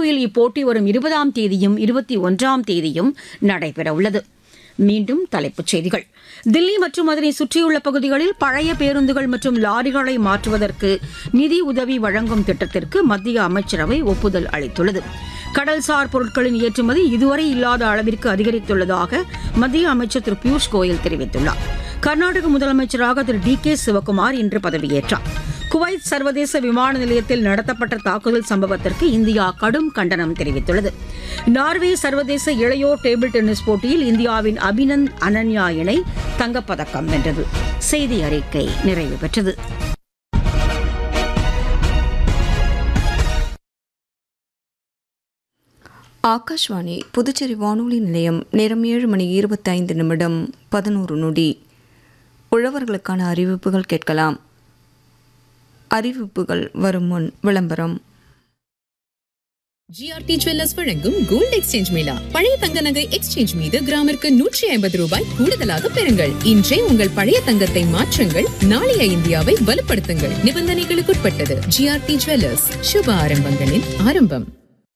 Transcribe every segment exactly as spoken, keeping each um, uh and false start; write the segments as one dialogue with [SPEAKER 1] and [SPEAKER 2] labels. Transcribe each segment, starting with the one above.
[SPEAKER 1] தில்லியில் இப்போட்டி வரும் இருபதாம் தேதியும் இருபத்தி ஒன்றாம் தேதியும் நடைபெறவுள்ளது. மீண்டும் தலைப்புச் செய்திகள். தில்லி மற்றும் அதனை சுற்றியுள்ள பகுதிகளில் பழைய பேருந்துகள் மற்றும் லாரிகளை மாற்றுவதற்கு நிதி உதவி வழங்கும் திட்டத்திற்கு மத்திய அமைச்சரவை ஒப்புதல் அளித்துள்ளது. கடல்சார் பொருட்களின் ஏற்றுமதி இதுவரை இல்லாத அளவிற்கு அதிகரித்துள்ளதாக மத்திய அமைச்சர் திரு பியூஷ் கோயல் தெரிவித்துள்ளார். கர்நாடக முதலமைச்சராக திரு டி கே சிவக்குமார் இன்று பதவியேற்றார். குவைத் சர்வதேச விமான நிலையத்தில் நடத்தப்பட்ட தாக்குதல் சம்பவத்திற்கு இந்தியா கடும் கண்டனம் தெரிவித்துள்ளது. நார்வே சர்வதேச இளையோர் டேபிள் டென்னிஸ் போட்டியில் இந்தியாவின் அபினந்த் அனன்யா இணை தங்கப்பதக்கம் வென்றது. செய்தி அறிக்கை நிறைவு பெற்றது.
[SPEAKER 2] ஆகாஷ்வாணி புதுச்சேரி வானொலி நிலையம். நேரம் ஏழு மணி இருபத்தி ஐந்து நிமிடம் பதினோரு நொடி. உழவர்களுக்கான அறிவிப்புகள் கேட்கலாம். அறிவிப்புகள் வரும் முன் விளம்பரம்.
[SPEAKER 3] ஜிஆர்டி ஜுவல்லர்ஸ் வழங்கும் கோல்ட் எக்ஸ்சேஞ்ச் மேளா. பழைய தங்க நகை எக்ஸ்சேஞ்ச் மீது கிராமிற்கு நூற்றி ஐம்பது ரூபாய் கூடுதலாக பெறுங்கள். இன்றே உங்கள் பழைய தங்கத்தை மாற்றுங்கள். நாளைய இந்தியாவை வலுப்படுத்துங்கள். நிபந்தனைகளுக்குட்பட்டது. ஜிஆர்டி ஜுவல்லர்ஸ், சுப ஆரம்பங்களின் ஆரம்பம்.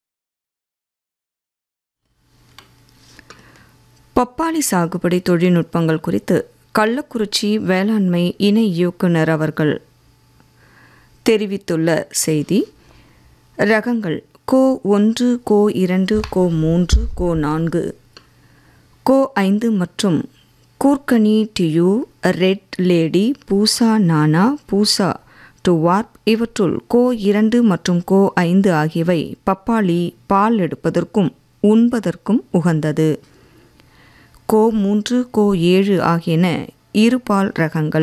[SPEAKER 2] பப்பாளி சாகுபடி தொழில்நுட்பங்கள் குறித்து கள்ளக்குறிச்சி வேளாண்மை இணை இயக்குனர் அவர்கள் தெரிவித்துள்ள செய்தி. ரகங்கள் கோ ஒன்று, கோ இரண்டு, கோ மூன்று, கோ நான்கு, கோ ஐந்து மற்றும் கூர்க்கனி டியூ, ரெட் லேடி, பூசா நானா, பூசா டுவார்ப் இவற்றுள் கோ இரண்டு மற்றும் கோ ஐந்து ஆகியவை பப்பாளி பால் எடுப்பதற்கும் உண்பதற்கும் உகந்தது. கோ மூன்று, கோ ஏழு ஆகியன இருபால் ரகங்கள்.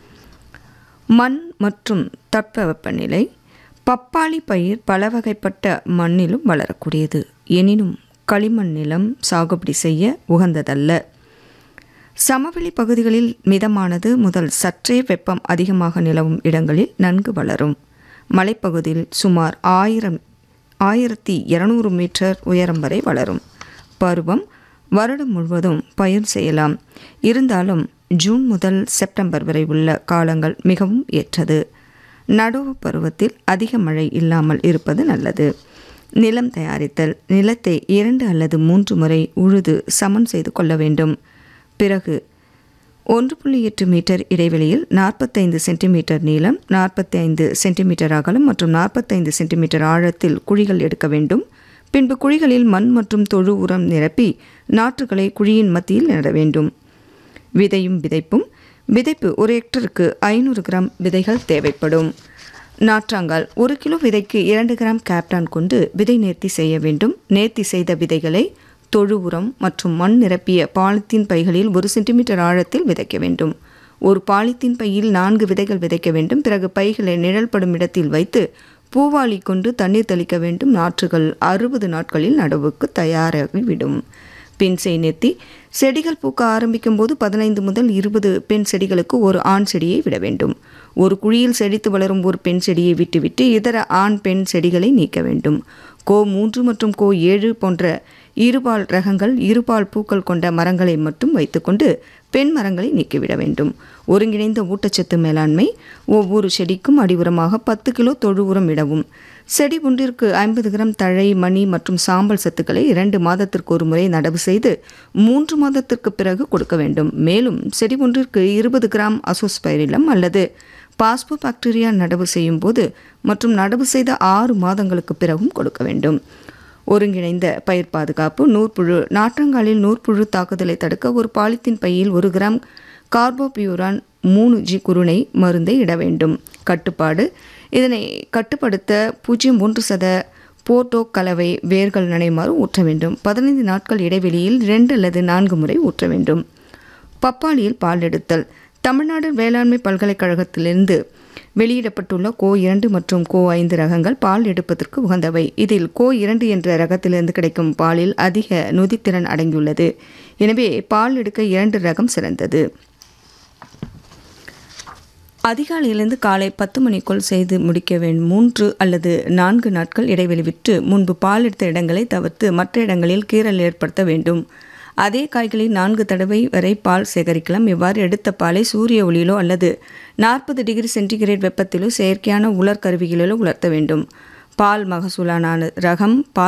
[SPEAKER 2] மண் மற்றும் தட்பவெப்பநிலை. பப்பாளி பயிர் பல வகைப்பட்ட மண்ணிலும் வளரக்கூடியது. எனினும் களிமண் நிலம் சாகுபடி செய்ய உகந்ததல்ல. சமவெளி பகுதிகளில் மிதமானது முதல் சற்றே வெப்பம் அதிகமாக நிலவும் இடங்களில் நன்கு வளரும். மலைப்பகுதியில் சுமார் ஆயிரம் ஆயிரத்தி இருநூறு மீட்டர் உயரம் வரை வளரும். பருவம் வருடம் முழுவதும் பயிர் செய்யலாம். இருந்தாலும் ஜூன் முதல் செப்டம்பர் வரை உள்ள காலங்கள் மிகவும் ஏற்றது. நடவு பருவத்தில் அதிக மழை இல்லாமல் இருப்பது நல்லது. நிலம் தயாரித்தல். நிலத்தை இரண்டு அல்லது மூன்று முறை உழுது சமன் செய்து கொள்ள வேண்டும். பிறகு ஒன்று புள்ளி எட்டு மீட்டர் இடைவெளியில் நாற்பத்தைந்து சென்டிமீட்டர் நீளம், நாற்பத்தி ஐந்து சென்டிமீட்டர் அகலம் மற்றும் நாற்பத்தைந்து சென்டிமீட்டர் ஆழத்தில் குழிகள் எடுக்க வேண்டும். பின்பு குழிகளில் மண் மற்றும் தொழு உரம் நிரப்பி நாற்றுகளை குழியின் மத்தியில் நட வேண்டும். விதையும் விதைப்பும். விதைப்பு ஒரு ஹெக்டருக்கு ஐநூறு கிராம் விதைகள் தேவைப்படும். நாற்றாங்கால். ஒரு கிலோ விதைக்கு இரண்டு கிராம் கேப்டான் கொண்டு விதை நேர்த்தி செய்ய வேண்டும். நேர்த்தி செய்த விதைகளை தொழு உரம் மற்றும் மண் நிரப்பிய பாலித்தீன் பைகளில் ஒரு சென்டிமீட்டர் ஆழத்தில் விதைக்க வேண்டும். ஒரு பாலித்தீன் பையில் நான்கு விதைகள் விதைக்க வேண்டும். பிறகு பைகளை நிழல் படும் இடத்தில் வைத்து பூவாளி கொண்டு தண்ணீர் தெளிக்க வேண்டும். நாற்றுகள் அறுபது நாட்களில் நடவுக்கு தயாராகிவிடும். பெண் செய் நெத்தி. செடிகள் பூக்க ஆரம்பிக்கும் போது பதினைந்து முதல் இருபது பெண் செடிகளுக்கு ஒரு ஆண் செடியை விட வேண்டும். ஒரு குழியில் செடித்து வளரும் ஒரு பெண் செடியை விட்டுவிட்டு இதர ஆண் பெண் செடிகளை நீக்க வேண்டும். கோ மூன்று மற்றும் கோ ஏழு போன்ற இருபால் ரகங்கள் இருபால் பூக்கள் கொண்ட மரங்களை மட்டும் வைத்துக்கொண்டு பெண் மரங்களை நீக்கிவிட வேண்டும். ஒருங்கிணைந்த ஊட்டச்சத்து மேலாண்மை. ஒவ்வொரு செடிக்கும் அடிவுரமாக பத்து கிலோ தொழு உரம் இடவும். செடி ஒன்றிற்கு ஐம்பது கிராம் தழை, மணி மற்றும் சாம்பல் சத்துக்களை இரண்டு மாதத்திற்கு ஒரு முறை நடவு செய்து மூன்று மாதத்திற்கு பிறகு கொடுக்க வேண்டும். மேலும் செடி ஒன்றிற்கு இருபது கிராம் அசோஸ்பைரிலம் அல்லது பாஸ்போ பாக்டீரியா நடவு செய்யும் போது மற்றும் நடவு செய்த ஆறு மாதங்களுக்கு பிறகும் கொடுக்க வேண்டும். ஒருங்கிணைந்த பயிர் பாதுகாப்பு. நூற்புழு. நாற்றங்காலில் நூற்புழு தாக்குதலை தடுக்க ஒரு பாலித்தீன் பையில் ஒரு கிராம் கார்போபியூரான் மூணு ஜி குருணை மருந்தை இட வேண்டும். கட்டுப்பாடு. இதனை கட்டுப்படுத்த பூஜ்ஜியம் ஒன்று சத போர்டோ கலவை வேர்கள் நனைமாறு ஊற்ற வேண்டும். பதினைந்து நாட்கள் இடைவெளியில் இரண்டு அல்லது நான்கு முறை ஊற்ற வேண்டும். பப்பாளியில் பால் எடுத்தல். தமிழ்நாடு வேளாண்மை பல்கலைக்கழகத்திலிருந்து வெளியிடப்பட்டுள்ள கோ இரண்டு மற்றும் கோ ஐந்து ரகங்கள் பால் எடுப்பதற்கு உகந்தவை. இதில் கோ இரண்டு என்ற ரகத்திலிருந்து கிடைக்கும் பாலில் அதிக நொதித்திறன் அடங்கியுள்ளது. எனவே பால் எடுக்க இரண்டு ரகம் சிறந்தது. அதிகாலையிலிருந்து காலை பத்து மணிக்குள் செய்து முடிக்க வேண்டும். மூன்று அல்லது நான்கு நாட்கள் இடைவெளி விட்டு முன்பு பால் எடுத்த இடங்களை தவிர்த்து மற்ற இடங்களில் கீறல் ஏற்படுத்த வேண்டும். அதே காய்களில் நான்கு தடவை வரை பால் சேகரிக்கலாம். இவ்வாறு எடுத்த பாலை சூரிய ஒளியிலோ அல்லது நாற்பது டிகிரி சென்டிகிரேட் வெப்பத்திலோ செயற்கையான உலர் கருவிகளிலோ உலர்த்த வேண்டும். பால் மகசூலான ரகம் பால்